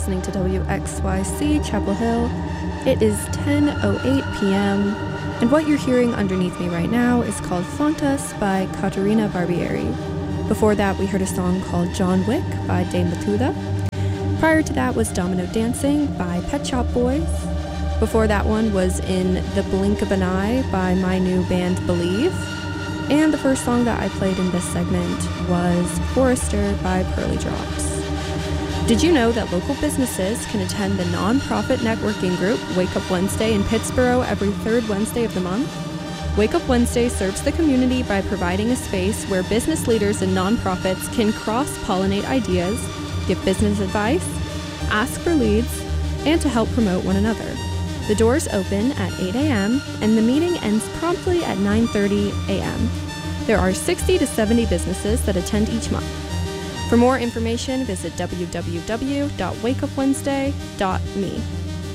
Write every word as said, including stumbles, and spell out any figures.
listening to W X Y C Chapel Hill. It is ten oh eight p.m., and what you're hearing underneath me right now is called Fontas by Caterina Barbieri. Before that, we heard a song called John Wick by Dame Matuda. Prior to that was Domino Dancing by Pet Shop Boys. Before that one was In the Blink of an Eye by my new band Believe. And the first song that I played in this segment was Forester by Pearly Drops. Did you know that local businesses can attend the nonprofit networking group Wake Up Wednesday in Pittsboro every third Wednesday of the month? Wake Up Wednesday serves the community by providing a space where business leaders and nonprofits can cross-pollinate ideas, give business advice, ask for leads, and to help promote one another. The doors open at eight a.m. and the meeting ends promptly at nine thirty a.m. There are sixty to seventy businesses that attend each month. For more information, visit w w w dot wake up wednesday dot me.